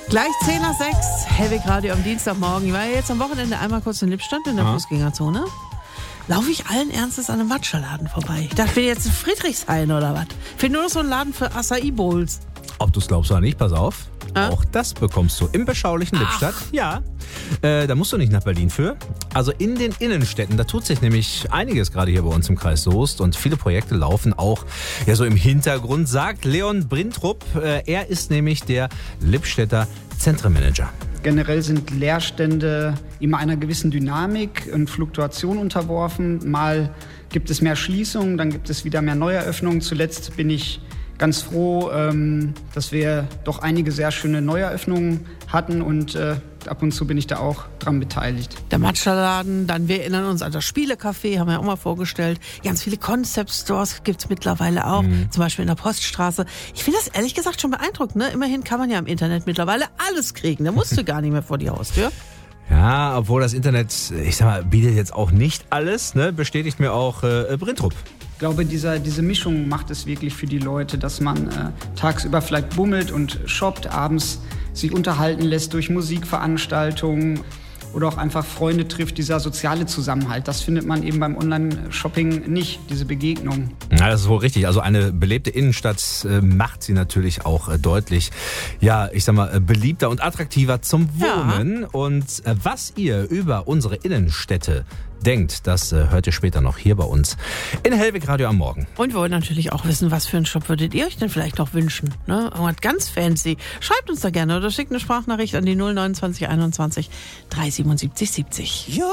Gleich 10 nach 6, Hellwig Radio am Dienstagmorgen. Ich war ja jetzt am Wochenende einmal kurz in Lippstadt in der Fußgängerzone. Laufe ich allen Ernstes an einem Matcha-Laden vorbei. Ich dachte, ich bin jetzt in Friedrichshain oder was. Ich finde nur noch so einen Laden für Acai-Bowls. Ob du es glaubst oder nicht, pass auf. Auch das bekommst du im beschaulichen Lippstadt. Ja, da musst du nicht nach Berlin für. Also in den Innenstädten, da tut sich nämlich einiges gerade hier bei uns im Kreis Soest. Und viele Projekte laufen auch ja so im Hintergrund, sagt Leon Brintrup. Er ist nämlich der Lippstädter Zentrenmanager. Generell sind Leerstände immer einer gewissen Dynamik und Fluktuation unterworfen. Mal gibt es mehr Schließungen, dann gibt es wieder mehr Neueröffnungen. Zuletzt bin ich ganz froh, dass wir doch einige sehr schöne Neueröffnungen hatten und ab und zu bin ich da auch dran beteiligt. Der Matcha-Laden, dann wir erinnern uns an das Spielecafé, haben wir ja auch mal vorgestellt. Ganz viele Concept-Stores gibt es mittlerweile auch, zum Beispiel in der Poststraße. Ich finde das ehrlich gesagt schon beeindruckend, ne? Immerhin kann man ja im Internet mittlerweile alles kriegen, da musst du gar nicht mehr vor die Haustür. Ja, obwohl das Internet, ich sag mal, bietet jetzt auch nicht alles, ne? Bestätigt mir auch Brintrup. Ich glaube, diese Mischung macht es wirklich für die Leute, dass man tagsüber vielleicht bummelt und shoppt, abends sich unterhalten lässt durch Musikveranstaltungen oder auch einfach Freunde trifft, dieser soziale Zusammenhalt. Das findet man eben beim Online-Shopping nicht, diese Begegnung. Ja, das ist wohl richtig. Also eine belebte Innenstadt macht sie natürlich auch deutlich, ja, ich sag mal, beliebter und attraktiver zum Wohnen. Ja. Und was ihr über unsere Innenstädte denkt, das hört ihr später noch hier bei uns in Hellwig Radio am Morgen. Und wir wollen natürlich auch wissen, was für einen Shop würdet ihr euch denn vielleicht noch wünschen? Ne? Irgendwas ganz fancy. Schreibt uns da gerne oder schickt eine Sprachnachricht an die 029 21 377 70.